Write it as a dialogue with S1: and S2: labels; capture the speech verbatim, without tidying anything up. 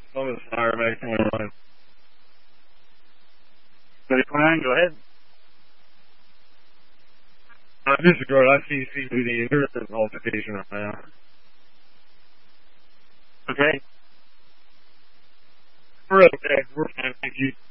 S1: Some of the fire back twenty-nine.
S2: Study twenty-nine, go ahead.
S1: Uh, this is good. I see C B D. There's an altercation right now.
S2: Okay.
S1: We're okay. We're fine. Thank you.